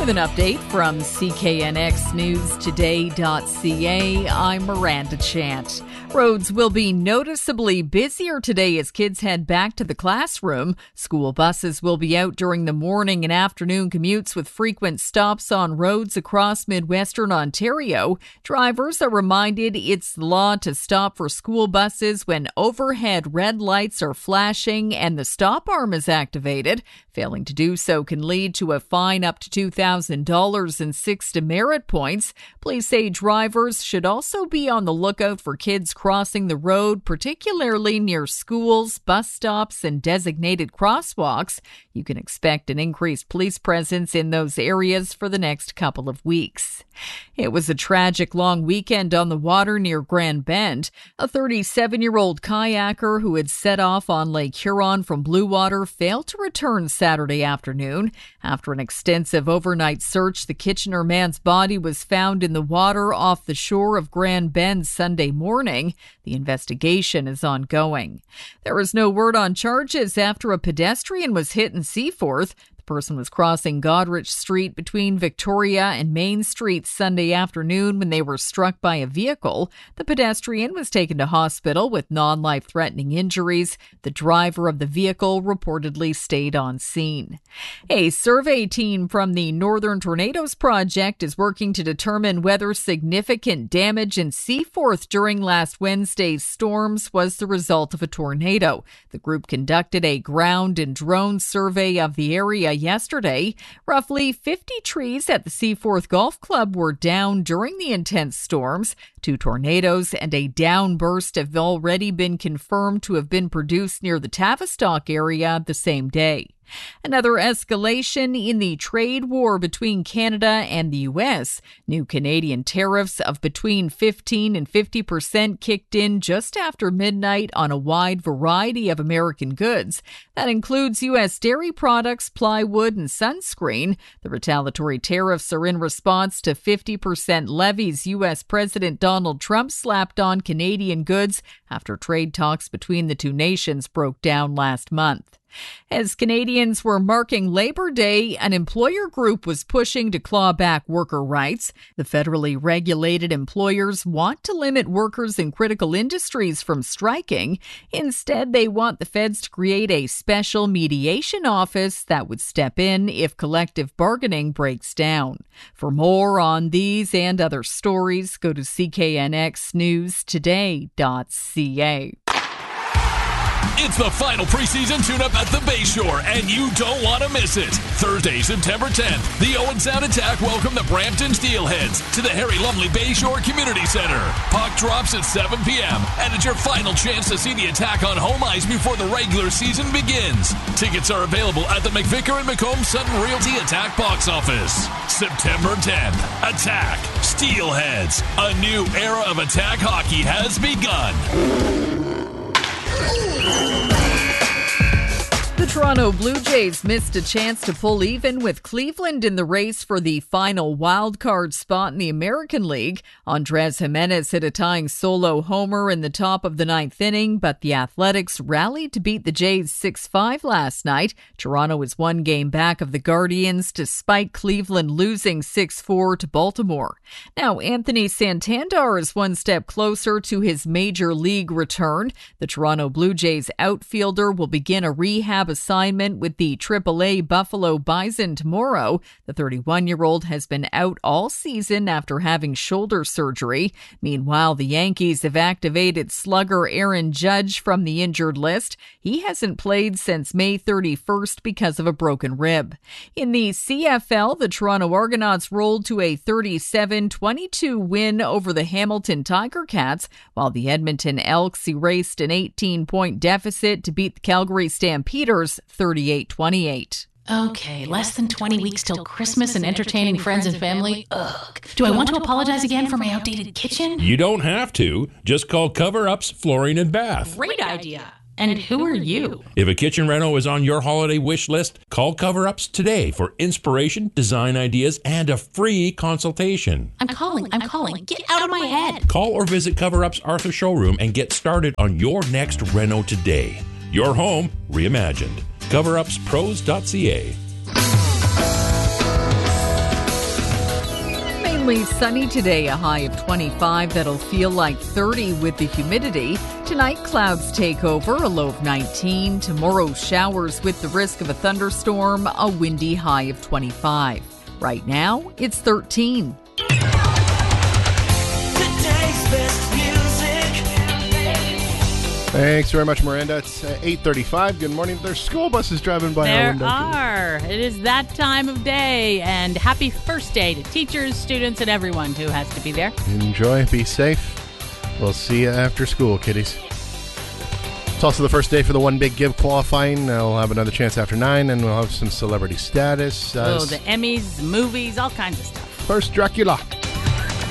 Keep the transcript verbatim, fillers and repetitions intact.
With an update from C K N X News Today dot C A, I'm Miranda Chant. Roads will be noticeably busier today as kids head back to the classroom. School buses will be out during the morning and afternoon commutes with frequent stops on roads across Midwestern Ontario. Drivers are reminded it's the law to stop for school buses when overhead red lights are flashing and the stop arm is activated. Failing to do so can lead to a fine up to two thousand dollars and six demerit points. Police say drivers should also be on the lookout for kids crossing the road, particularly near schools, bus stops, and designated crosswalks. You can expect an increased police presence in those areas for the next couple of weeks. It was a tragic long weekend on the water near Grand Bend. A thirty-seven-year-old kayaker who had set off on Lake Huron from Blue Water failed to return Saturday afternoon. After an extensive overnight search, the Kitchener man's body was found in the water off the shore of Grand Bend Sunday morning. The investigation is ongoing. There is no word on charges after a pedestrian was hit in Seaforth. The person was crossing Goderich Street between Victoria and Main Street Sunday afternoon when they were struck by a vehicle. The pedestrian was taken to hospital with non-life-threatening injuries. The driver of the vehicle reportedly stayed on scene. A survey team from the Northern Tornadoes Project is working to determine whether significant damage in Seaforth during last Wednesday's storms was the result of a tornado. The group conducted a ground and drone survey of the area yesterday. Roughly fifty trees at the Seaforth Golf Club were down during the intense storms. Two tornadoes and a downburst have already been confirmed to have been produced near the Tavistock area the same day. Another escalation in the trade war between Canada and the U S. New Canadian tariffs of between fifteen and fifty percent kicked in just after midnight on a wide variety of American goods. That includes U S dairy products, plywood, and sunscreen. The retaliatory tariffs are in response to fifty percent levies U S President Donald Trump slapped on Canadian goods after trade talks between the two nations broke down last month. As Canadians were marking Labor Day, an employer group was pushing to claw back worker rights. The federally regulated employers want to limit workers in critical industries from striking. Instead, they want the feds to create a special mediation office that would step in if collective bargaining breaks down. For more on these and other stories, go to C K N X News Today dot C A. It's the final preseason tune-up at the Bayshore, and you don't want to miss it. Thursday, September tenth, the Owen Sound Attack welcome the Brampton Steelheads to the Harry Lumley Bayshore Community Center. Puck drops at seven p.m., and it's your final chance to see the Attack on home ice before the regular season begins. Tickets are available at the McVicker and Macomb Sutton Realty Attack box office. September tenth, Attack, Steelheads. A new era of Attack hockey has begun. The Toronto Blue Jays missed a chance to pull even with Cleveland in the race for the final wildcard spot in the American League. Andres Jimenez hit a tying solo homer in the top of the ninth inning, but the Athletics rallied to beat the Jays six five last night. Toronto is one game back of the Guardians despite Cleveland losing six four to Baltimore. Now, Anthony Santander is one step closer to his major league return. The Toronto Blue Jays outfielder will begin a rehab assignment with the triple A Buffalo Bison tomorrow. The thirty-one-year-old has been out all season after having shoulder surgery. Meanwhile, the Yankees have activated slugger Aaron Judge from the injured list. He hasn't played since May thirty-first because of a broken rib. In the C F L, the Toronto Argonauts rolled to a thirty-seven twenty-two win over the Hamilton Tiger Cats, while the Edmonton Elks erased an eighteen-point deficit to beat the Calgary Stampeders thirty-eight twenty-eight. Okay, less than twenty weeks till Christmas and entertaining friends and family. Ugh. Do I want to apologize again for my outdated kitchen? You don't have to. Just call Cover Ups Flooring and Bath. Great idea. And who are you? If a kitchen reno is on your holiday wish list, call Cover Ups today for inspiration, design ideas, and a free consultation. I'm calling, I'm calling. Get out of my head. Call or visit Cover Ups Arthur Showroom and get started on your next reno today. Your home reimagined. cover ups pros dot c a. Mainly sunny today, a high of twenty-five that'll feel like thirty with the humidity. Tonight, clouds take over, a low of nineteen. Tomorrow, showers with the risk of a thunderstorm, a windy high of twenty-five. Right now, it's thirteen. Today's best music. Thanks very much, Miranda. It's uh, eight thirty-five. Good morning. There's school buses driving by. There our window. are. It is that time of day, and happy first day to teachers, students, and everyone who has to be there. Enjoy. Be safe. We'll see you after school, kiddies. It's also the first day for the One Big Give qualifying. Uh, we'll have another chance after nine, and we'll have some celebrity status. Uh, oh, the Emmys, movies, all kinds of stuff. First, Dracula.